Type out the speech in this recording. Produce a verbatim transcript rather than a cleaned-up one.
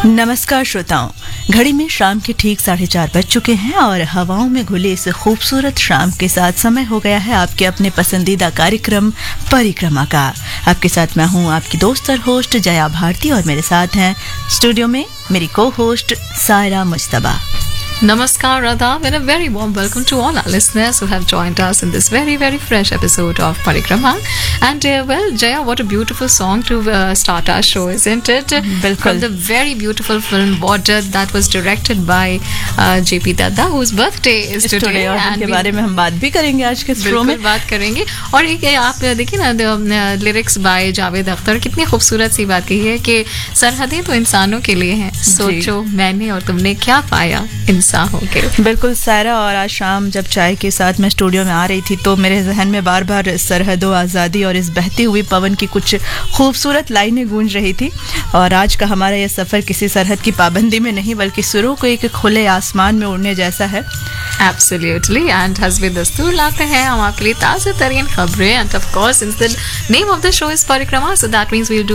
नमस्कार श्रोताओं, घड़ी में शाम के ठीक साढ़े चार बज चुके हैं और हवाओं में घुली इस खूबसूरत शाम के साथ समय हो गया है आपके अपने पसंदीदा कार्यक्रम परिक्रमा का। आपके साथ मैं हूं आपकी दोस्त और होस्ट जया भारती और मेरे साथ हैं स्टूडियो में मेरी को host Saira Mujtaba. Namaskar Radha and a very warm welcome to all our listeners who have joined us in this very very fresh episode of Parikrama. And uh, well, Jaya, what a beautiful song to uh, start our show, isn't it? Bilkul. From the very beautiful film Border that was directed by uh, J P Dadda, whose birthday is today. today और उनके बारे में हम बात भी करेंगे आज के शो में। बात करेंगे। और एक आप देखिए ना, लिरिक्स बाय जावेद अख्तर, कितनी खूबसूरत सी बात कही है कि सरहदें तो इंसानों के लिए हैं, सोचो मैंने और तुमने क्या पाया इंसान हो के। बिल्कुल सायरा, और आज शाम जब चाय के साथ मैं स्टूडियो में आ रही थी तो मेरे जहन में बार बार सरहदों, आज़ादी और इस बहती हुई पवन की कुछ खूबसूरत लाइनें गूंज रही थी। और आज का हमारा यह सफ़र किसी सरहद की पाबंदी में नहीं बल्कि सुरों को एक खुले आसमान में उड़ने जैसा है। Absolutely, and हस्बे दस्तूर लाते हैं हम आपके लिए ताज़ा तरीन खबरें, and of course since the name of the show is Parikrama, so that means we'll do